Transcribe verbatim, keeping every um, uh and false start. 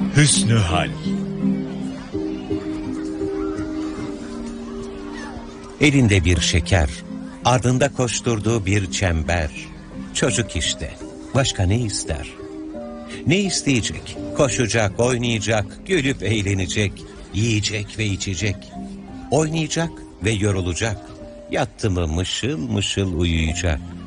Hüsnü hal. Elinde bir şeker, ardında koşturduğu bir çember. Çocuk işte, başka ne ister? Ne isteyecek? Koşacak, oynayacak, gülüp eğlenecek, yiyecek ve içecek. Oynayacak ve yorulacak. Yattı mı mışıl mışıl uyuyacak.